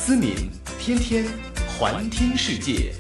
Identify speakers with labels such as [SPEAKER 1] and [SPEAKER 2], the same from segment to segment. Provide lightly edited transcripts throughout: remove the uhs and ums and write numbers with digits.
[SPEAKER 1] 思敏，天天环听世界。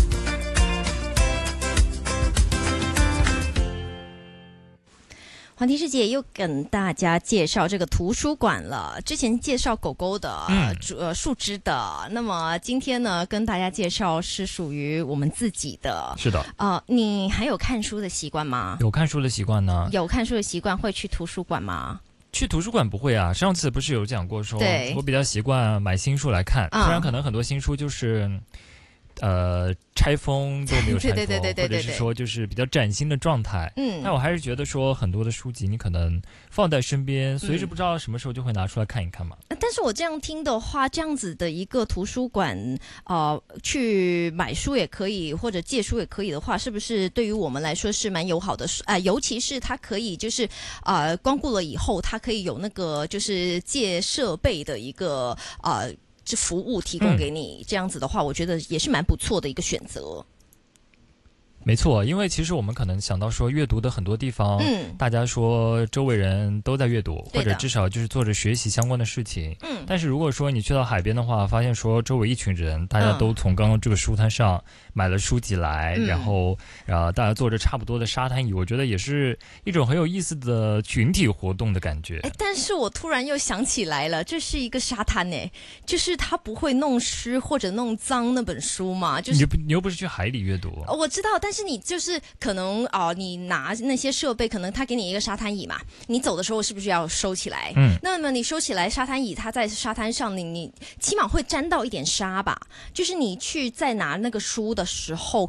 [SPEAKER 2] 环听世界又跟大家介绍这个图书馆了。之前介绍狗狗的，树枝的。那么今天呢，跟大家介绍是属于我们自己的。
[SPEAKER 3] 是的。
[SPEAKER 2] 你还有看书的习惯吗？
[SPEAKER 3] 有看书的习惯呢。
[SPEAKER 2] 有看书的习惯，会去图书馆吗？
[SPEAKER 3] 去图书馆不会啊。上次不是有讲过说，我比较习惯买新书来看，虽然可能很多新书就是拆封都没有拆封，或者是说就是比较崭新的状态。但我还是觉得说很多的书籍你可能放在身边，随时不知道什么时候就会拿出来看一看嘛。
[SPEAKER 2] 但是我这样听的话，这样子的一个图书馆，去买书也可以，或者借书也可以的话，是不是对于我们来说是蛮友好的？尤其是它可以就是光顾了以后，它可以有那个就是借设备的一个这服务提供给你，这样子的话，我觉得也是蛮不错的一个选择。
[SPEAKER 3] 没错，因为其实我们可能想到说阅读的很多地方，大家说周围人都在阅读，或者至少就是做着学习相关的事情。但是如果说你去到海边的话，发现说周围一群人，大家都从刚刚这个书摊上买了书籍来，然后大家坐着差不多的沙滩椅，我觉得也是一种很有意思的群体活动的感觉。
[SPEAKER 2] 但是我突然又想起来了，这是一个沙滩就是它不会弄湿或者弄脏那本书嘛？就是
[SPEAKER 3] 你又不是去海里阅读。
[SPEAKER 2] 我知道，但是你就是可能你拿那些设备，可能他给你一个沙滩椅嘛，你走的时候是不是要收起来？那么你收起来，沙滩椅它在沙滩上，你起码会沾到一点沙吧？就是你去再拿那个书的时候，